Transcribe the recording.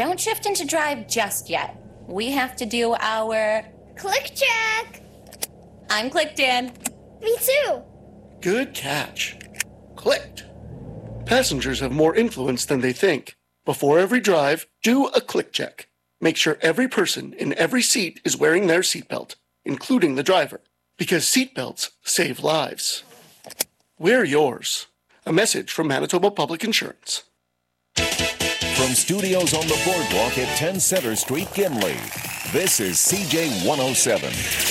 don't shift into drive just yet. We have to do our click check. I'm clicked in. Me too. Good catch. Clicked. Passengers have more influence than they think. Before every drive, do a click check. Make sure every person in every seat is wearing their seatbelt, including the driver, because seatbelts save lives. Wear yours. A message from Manitoba Public Insurance. From studios on the boardwalk at 10 Center Street, Gimli, this is CJ 107.